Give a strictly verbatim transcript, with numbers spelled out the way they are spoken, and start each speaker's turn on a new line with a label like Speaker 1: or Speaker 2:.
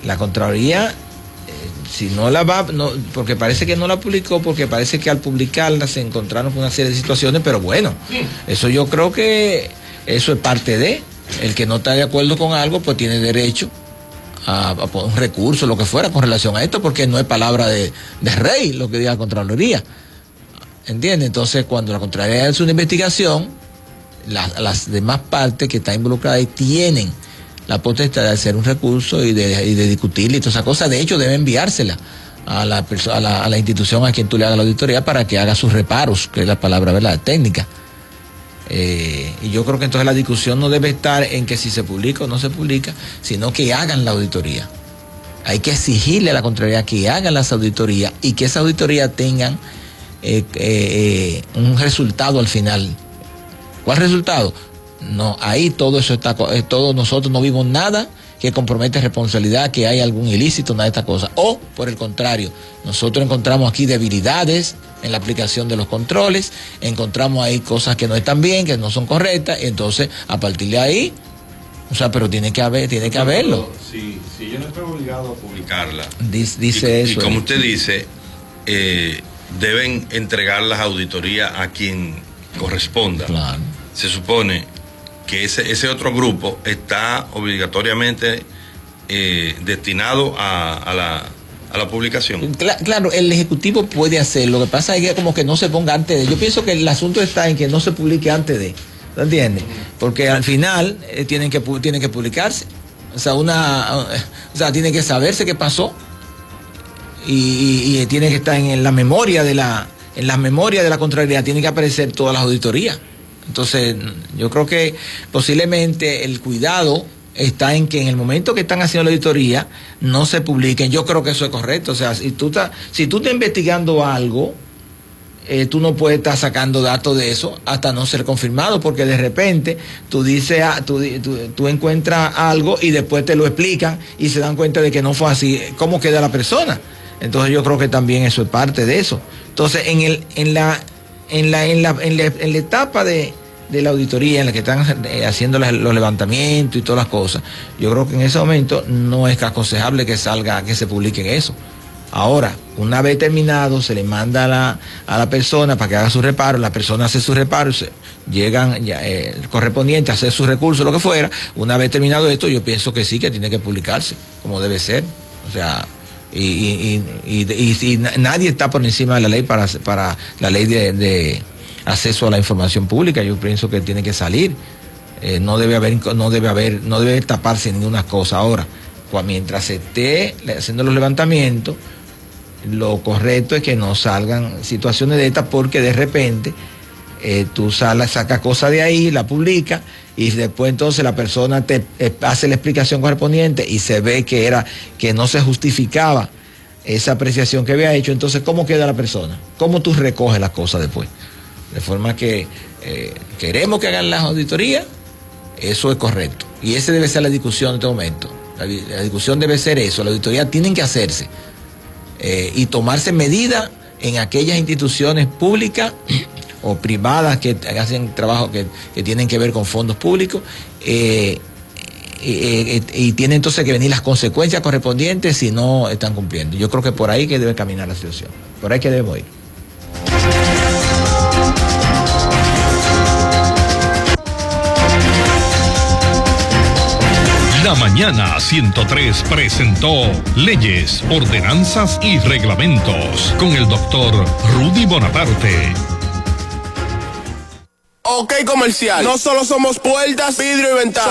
Speaker 1: La Contraloría, si no la va, no, porque parece que no la publicó, porque parece que al publicarla se encontraron con una serie de situaciones, pero bueno, eso yo creo que eso es parte de, el que no está de acuerdo con algo, pues tiene derecho a, a poner un recurso, lo que fuera, con relación a esto, porque no es palabra de, de rey lo que diga la Contraloría, ¿entiendes? Entonces, cuando la Contraloría hace una investigación, las, las demás partes que están involucradas tienen la potestad de hacer un recurso y de, y de discutir y todas esas cosas. De hecho, debe enviársela a la, a, la, a la institución a quien tú le hagas la auditoría para que haga sus reparos, que es la palabra, ¿verdad?, técnica. Eh, y yo creo que entonces la discusión no debe estar en que si se publica o no se publica, sino que hagan la auditoría. Hay que exigirle a la Contraloría que hagan las auditorías y que esa auditoría tengan eh, eh, un resultado al final. ¿Cuál resultado? No, ahí todo eso está, todos nosotros no vimos nada que compromete responsabilidad, que hay algún ilícito, nada de estas cosas. O, por el contrario, nosotros encontramos aquí debilidades en la aplicación de los controles, encontramos ahí cosas que no están bien, que no son correctas, entonces, a partir de ahí, o sea, pero tiene que haber, tiene que haberlo.
Speaker 2: Si, si yo no estoy obligado a publicarla,
Speaker 1: dice, dice
Speaker 2: y,
Speaker 1: eso.
Speaker 2: Y como usted dice, eh, deben entregar las auditorías a quien corresponda.
Speaker 1: Claro.
Speaker 2: Se supone que ese, ese otro grupo está obligatoriamente eh, destinado a, a, la, a la publicación.
Speaker 1: Claro, claro, el Ejecutivo puede hacerlo. Lo que pasa es que como que no se ponga antes de. Yo pienso que el asunto está en que no se publique antes de. ¿No entiendes? Porque al final eh, tienen, que, tienen que publicarse. O sea, una, o sea, tiene que saberse qué pasó. Y, y, y tiene que estar en la memoria de la, en la memoria de la Contraloría, tienen que aparecer todas las auditorías. Entonces, yo creo que posiblemente el cuidado está en que en el momento que están haciendo la auditoría no se publiquen. Yo creo que eso es correcto. O sea, si tú estás, si tú estás investigando algo, eh, tú no puedes estar sacando datos de eso hasta no ser confirmado, porque de repente tú dices, ah, tú, tú, tú encuentras algo y después te lo explican y se dan cuenta de que no fue así. ¿Cómo queda la persona? Entonces yo creo que también eso es parte de eso. Entonces, en el, en la En la, en la, en la, en la etapa de, de la auditoría en la que están haciendo los levantamientos y todas las cosas, yo creo que en ese momento no es aconsejable que salga, que se publiquen eso. Ahora, una vez terminado, se le manda a la, a la persona para que haga su reparo, la persona hace su reparo, se, llegan ya, eh, el correspondiente a hacer su recurso, lo que fuera. Una vez terminado esto, yo pienso que sí, que tiene que publicarse, como debe ser. O sea, Y, y, y, y, y, y nadie está por encima de la ley para, para la ley de, de acceso a la información pública. Yo pienso que tiene que salir. Eh, no debe haber, no debe haber, no debe taparse ninguna cosa. Ahora, pues, mientras se esté haciendo los levantamientos, lo correcto es que no salgan situaciones de estas, porque de repente eh, tú sacas saca cosas de ahí, la publicas, y después entonces la persona te eh, hace la explicación correspondiente y se ve que era que no se justificaba esa apreciación que había hecho. Entonces, ¿cómo queda la persona? ¿Cómo tú recoges las cosas después? De forma que eh, queremos que hagan las auditorías, eso es correcto. Y esa debe ser la discusión en este momento. La, la discusión debe ser eso, la auditoría tienen que hacerse eh, y tomarse medidas en aquellas instituciones públicas o privadas que hacen trabajo que, que tienen que ver con fondos públicos, eh, eh, eh, y tienen entonces que venir las consecuencias correspondientes si no están cumpliendo. Yo creo que por ahí que debe caminar la situación, por ahí que debemos ir.
Speaker 3: La Mañana ciento tres presentó Leyes, Ordenanzas y Reglamentos con el doctor Rudy Bonaparte.
Speaker 4: Ok, comercial. No solo somos puertas, vidrio y ventanas.